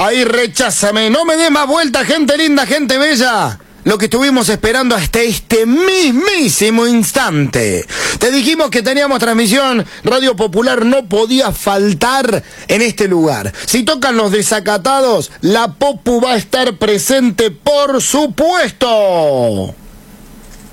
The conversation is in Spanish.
Ahí recházame, no me dé más vuelta, gente linda, gente bella. Lo que estuvimos esperando hasta este mismísimo instante. Te dijimos que teníamos transmisión, Radio Popular no podía faltar en este lugar. Si tocan los desacatados, la Popu va a estar presente, por supuesto.